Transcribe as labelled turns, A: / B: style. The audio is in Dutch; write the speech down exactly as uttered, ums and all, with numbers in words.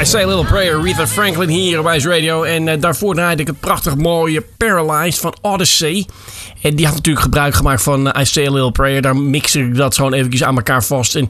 A: I Say a Little Prayer, Aretha Franklin hier op Ice Radio. En uh, daarvoor draaide ik het prachtig mooie Paralyzed van Odyssey. En die had natuurlijk gebruik gemaakt van uh, I Say a Little Prayer. Daar mixte ik dat gewoon eventjes aan elkaar vast. En